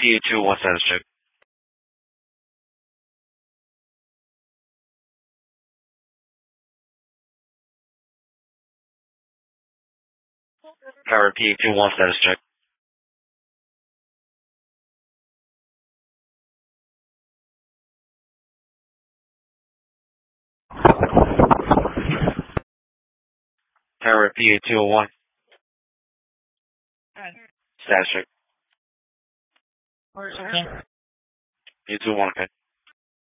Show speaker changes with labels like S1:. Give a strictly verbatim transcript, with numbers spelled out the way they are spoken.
S1: P two one status check. Tower P two one status check. Tower P two oh one. Status check. P two one, okay.